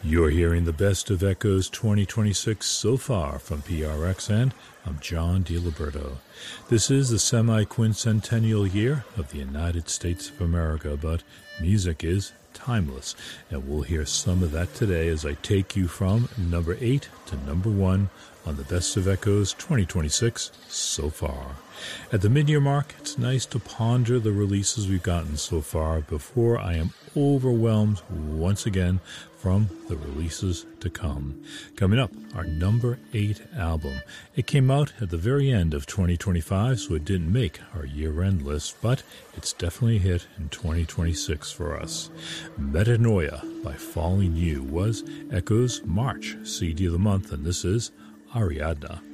You're hearing the Best of Echoes 2026 so far from PRXN. I'm John DiLiberto. This is the semi-quincentennial year of the United States of America, but music is timeless, and we'll hear some of that today as I take you from number 8 to number 1 on the Best of Echoes 2026 so far. At the mid-year mark, it's nice to ponder the releases we've gotten so far before I am overwhelmed once again from the releases to come. Coming up, our number 8 album. It came out at the very end of 2025, so it didn't make our year-end list, but it's definitely a hit in 2026 for us. Metanoia by Falling You was Echo's March CD of the month, and this is Ariadna.